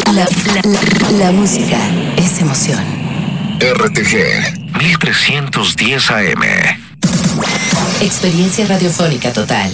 La música es emoción. RTG 1310 AM. Experiencia radiofónica total.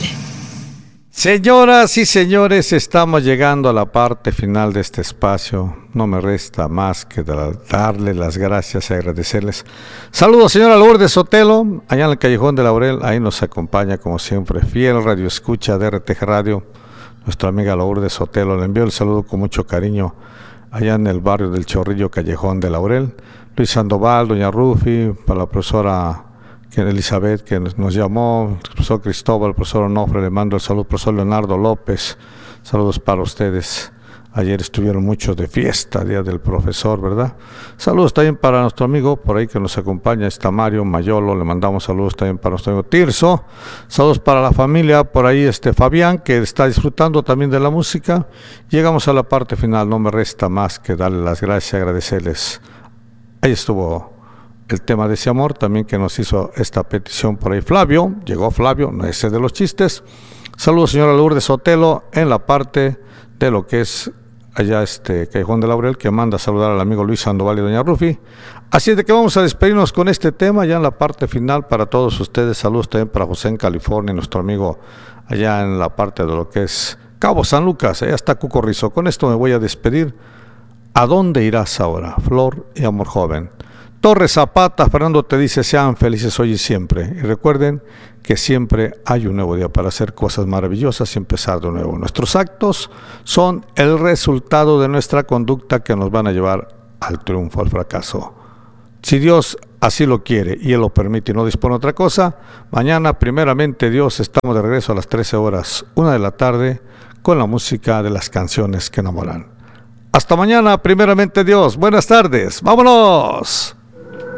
Señoras y señores, estamos llegando a la parte final de este espacio. No me resta más que darle las gracias y agradecerles. Saludos, señora Lourdes Sotelo, allá en el Callejón de Laurel. Ahí nos acompaña, como siempre, fiel radio escucha de RTG Radio. Nuestra amiga Lourdes Sotelo, le envío el saludo con mucho cariño allá en el barrio del Chorrillo, Callejón de Laurel. Luis Sandoval, doña Rufi, para la profesora Elizabeth que nos llamó, el profesor Cristóbal, el profesor Onofre, le mando el saludo, el profesor Leonardo López, saludos para ustedes. Ayer estuvieron muchos de fiesta, día del profesor, ¿verdad? Saludos también para nuestro amigo por ahí que nos acompaña, está Mario Mayolo, le mandamos saludos también para nuestro amigo Tirso, saludos para la familia, por ahí Fabián, que está disfrutando también de la música. Llegamos a la parte final, no me resta más que darle las gracias y agradecerles. Ahí estuvo el tema de ese amor, también que nos hizo esta petición por ahí Flavio, llegó Flavio, no ese de los chistes. Saludos, señora Lourdes Sotelo, en la parte de lo que es allá Callejón de Laurel, que manda a saludar al amigo Luis Sandoval y doña Rufi. Así es de que vamos a despedirnos con este tema ya en la parte final para todos ustedes. Saludos también para José en California, nuestro amigo allá en la parte de lo que es Cabo San Lucas, allá está Cuco Rizo. Con esto me voy a despedir. ¿A dónde irás ahora? Flor y amor joven. Torres Zapata, Fernando te dice, sean felices hoy y siempre. Y recuerden que siempre hay un nuevo día para hacer cosas maravillosas y empezar de nuevo. Nuestros actos son el resultado de nuestra conducta que nos van a llevar al triunfo, al fracaso. Si Dios así lo quiere y Él lo permite y no dispone otra cosa, mañana, primeramente Dios, estamos de regreso a las 13 horas, 1 de la tarde, con la música de las canciones que enamoran. Hasta mañana, primeramente Dios. Buenas tardes. ¡Vámonos!